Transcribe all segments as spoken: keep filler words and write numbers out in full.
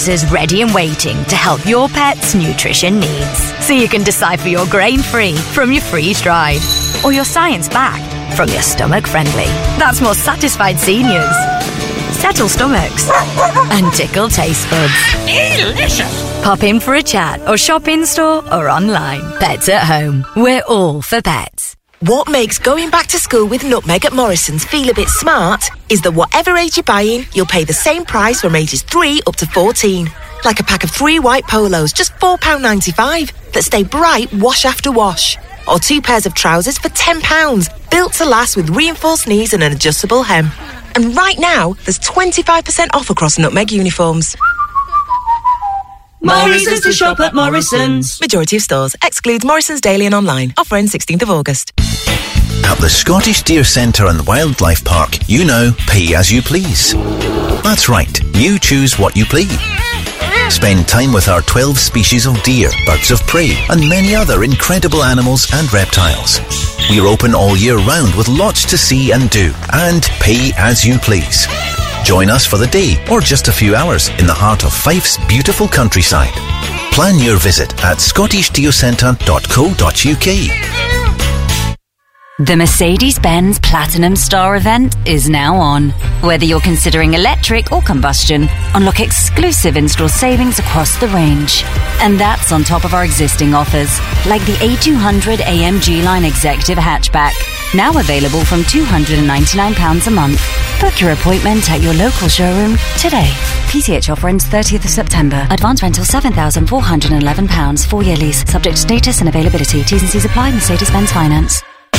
answers ready and waiting to help your pet's nutrition needs. So you can decide for your grain-free from your freeze-dried, or your science-backed from your stomach-friendly. That's more satisfied seniors, settle stomachs, and tickle taste buds. Delicious! Pop in for a chat or shop in-store or online. Pets at Home. We're all for pets. What makes going back to school with Nutmeg at Morrison's feel a bit smart is that whatever age you're buying, you'll pay the same price from ages three up to fourteen. Like a pack of three white polos, just four pounds ninety-five, that stay bright wash after wash. Or two pairs of trousers for ten pounds, built to last with reinforced knees and an adjustable hem. And right now, there's twenty-five percent off across Nutmeg uniforms. Morrison's to shop at Morrison's. Majority of stores. Excludes Morrison's Daily and online. Offer ends sixteenth of August. At the Scottish Deer Centre and Wildlife Park, you know, pay as you please. That's right, you choose what you please. Spend time with our twelve species of deer, birds of prey, and many other incredible animals and reptiles. We're open all year round with lots to see and do, and pay as you please. Join us for the day or just a few hours in the heart of Fife's beautiful countryside. Plan your visit at scottish deer centre dot co dot uk. The Mercedes-Benz Platinum Star event is now on. Whether you're considering electric or combustion, unlock exclusive in-store savings across the range. And that's on top of our existing offers, like the A two hundred A M G Line Executive Hatchback, now available from two hundred ninety-nine pounds a month. Book your appointment at your local showroom today. P C H offer ends thirtieth of September. Advance rental seven thousand four hundred eleven pounds. Four-year lease. Subject to status and availability. T's and C's apply. Mercedes-Benz Finance.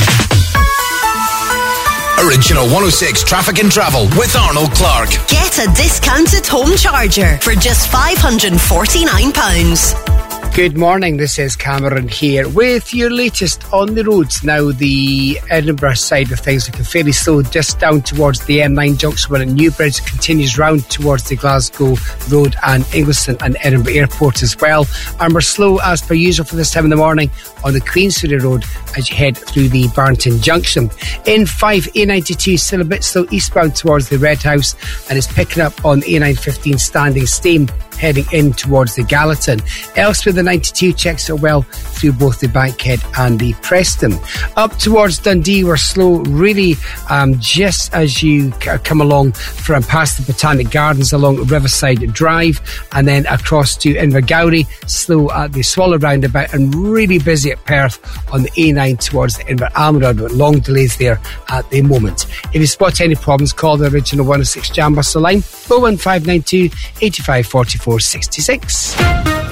Original one oh six Traffic and Travel with Arnold Clark. Get a discounted home charger for just five hundred forty-nine pounds. Good morning, this is Cameron here with your latest on the roads. Now, the Edinburgh side of things looking fairly slow, just down towards the M nine junction where Newbridge continues round towards the Glasgow Road and Ingliston and Edinburgh Airport as well. And we're slow as per usual for this time in the morning on the Queensferry Road as you head through the Barnton Junction. In five, A ninety-two still a bit slow eastbound towards the Red House, and is picking up on A nine fifteen Standing Steam heading in towards the Gallatin. Elsewhere, the ninety-two checks are well through both the Bankhead and the Preston. Up towards Dundee, we're slow really um, just as you c- come along from past the Botanic Gardens along Riverside Drive, and then across to Invergowrie, slow at the Swallow Roundabout, and really busy at Perth on the A nine towards the Inver Almond, with long delays there at the moment. If you spot any problems, call the original one oh six Jam Bustle line oh one five nine two, eight five four four six six.